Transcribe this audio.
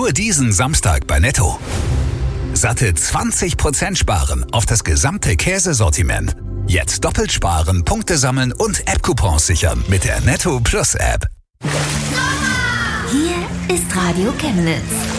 Nur diesen Samstag bei Netto. Satte 20% sparen auf das gesamte Käsesortiment. Jetzt doppelt sparen, Punkte sammeln und App-Coupons sichern mit der Netto Plus App. Hier ist Radio Chemnitz.